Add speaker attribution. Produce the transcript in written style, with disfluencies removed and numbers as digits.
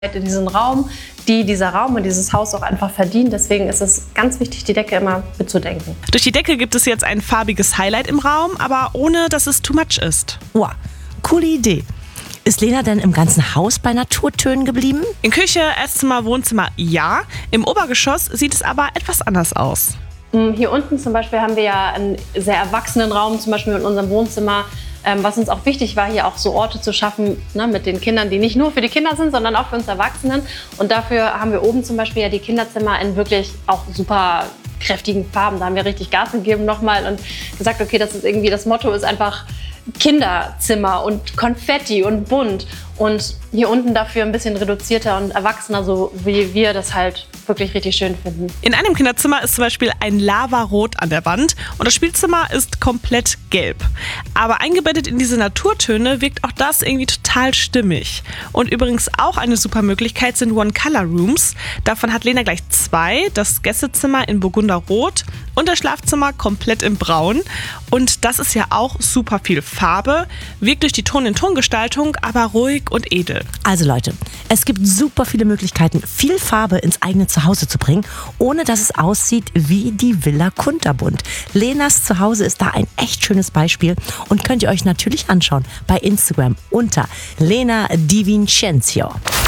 Speaker 1: in diesen Raum, die dieser Raum und dieses Haus auch einfach verdient. Deswegen ist es ganz wichtig, die Decke immer mitzudenken.
Speaker 2: Durch die Decke gibt es jetzt ein farbiges Highlight im Raum, aber ohne, dass es too much ist.
Speaker 3: Wow, coole Idee. Ist Lena denn im ganzen Haus bei Naturtönen geblieben?
Speaker 2: In Küche, Esszimmer, Wohnzimmer ja. Im Obergeschoss sieht es aber etwas anders aus.
Speaker 1: Hier unten zum Beispiel haben wir ja einen sehr erwachsenen Raum, zum Beispiel in unserem Wohnzimmer. Was uns auch wichtig war, hier auch so Orte zu schaffen, ne, mit den Kindern, die nicht nur für die Kinder sind, sondern auch für uns Erwachsenen. Und dafür haben wir oben zum Beispiel ja die Kinderzimmer in wirklich auch super kräftigen Farben. Da haben wir richtig Gas gegeben nochmal und gesagt, okay, das ist irgendwie, das Motto ist einfach Kinderzimmer und Konfetti und bunt. Und hier unten dafür ein bisschen reduzierter und erwachsener, so wie wir das halt wirklich richtig schön finden.
Speaker 2: In einem Kinderzimmer ist zum Beispiel ein Lavarot an der Wand und das Spielzimmer ist komplett gelb. Aber eingebettet in diese Naturtöne wirkt auch das irgendwie total stimmig. Und übrigens auch eine super Möglichkeit sind One-Color-Rooms. Davon hat Lena gleich 2, das Gästezimmer in Burgunderrot und das Schlafzimmer komplett in Braun. Und das ist ja auch super viel Farbe, wirkt durch die Ton-in-Ton-Gestaltung, aber ruhig und edel.
Speaker 3: Also Leute, es gibt super viele Möglichkeiten, viel Farbe ins eigene Zuhause zu bringen, ohne dass es aussieht wie die Villa Kunterbunt. Lenas Zuhause ist da ein echt schönes Beispiel und könnt ihr euch natürlich anschauen bei Instagram unter Lena Di Vincenzo.